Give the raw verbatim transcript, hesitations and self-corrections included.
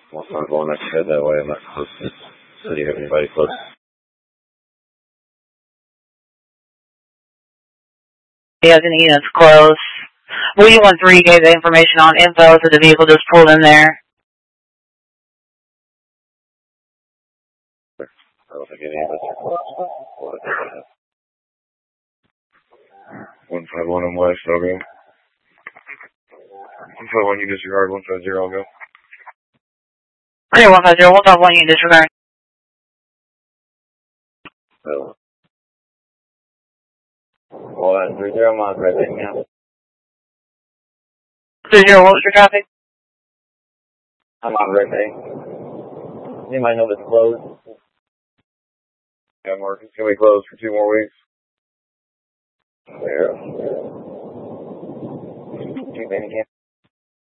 Well, if I'm going next head that way, I'm not close to the city. Have anybody close? He has any units close. We one three gave the information on info, so the vehicle just pulled in there. I don't think any of us are close. one five one on West, I'll go. one five one, you disregard. one five zero, I'll go. Okay, one five zero, one five one, you disregard. Oh. Well, that's three zero miles right there now. three zero, what was your traffic? I'm on right there. Anybody know this closed? Yeah, Marcus, can we close for two more weeks? Yeah. Two, baby,